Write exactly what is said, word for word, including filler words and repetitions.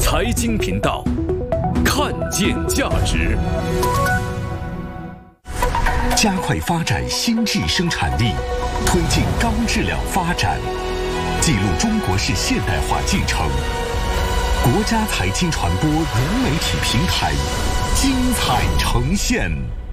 财经频道，看见价值， 加快发展新质生产力，推进高质量发展，记录中国式现代化进程。国家财经传播融媒体平台精彩呈现。